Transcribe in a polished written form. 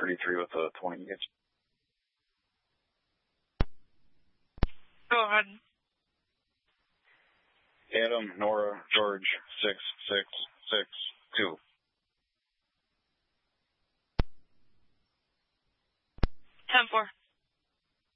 33 with a 20 gauge. Go ahead. Adam, Nora, George, 6662. 10-4.